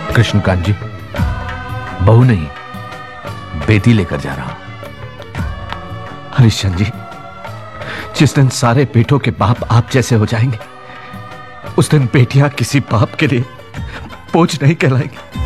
कृष्णकांत जी, बहू नहीं बेटी लेकर जा रहा हूं। हरिश्चंद्र जी, जिस दिन सारे बेटों के बाप आप जैसे हो जाएंगे, उस दिन बेटियां किसी बाप के लिए बोझ नहीं कहलाएंगी।